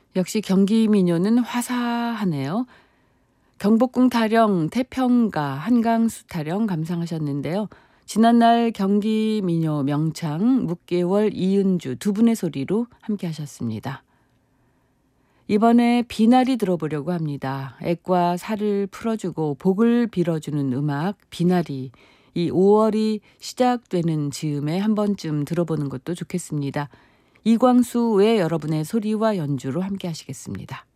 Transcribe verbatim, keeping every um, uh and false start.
역시 경기 민요는 화사하네요. 경복궁 타령, 태평가, 한강수 타령 감상하셨는데요. 지난날 경기 민요 명창, 묵계월, 이은주 두 분의 소리로 함께 하셨습니다. 이번에 비나리 들어보려고 합니다. 액과 살을 풀어주고 복을 빌어주는 음악 비나리. 이 오월이 시작되는 즈음에 한 번쯤 들어보는 것도 좋겠습니다. 이광수 외 여러분의 소리와 연주로 함께 하시겠습니다.